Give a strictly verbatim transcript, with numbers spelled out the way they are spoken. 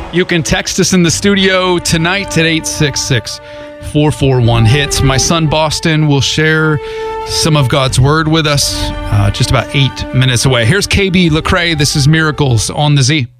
You can text us in the studio tonight at eight six six, four four one, HITS. My son Boston will share some of God's word with us uh, just about eight minutes away. Here's K B Lecrae. This is Miracles on the Z.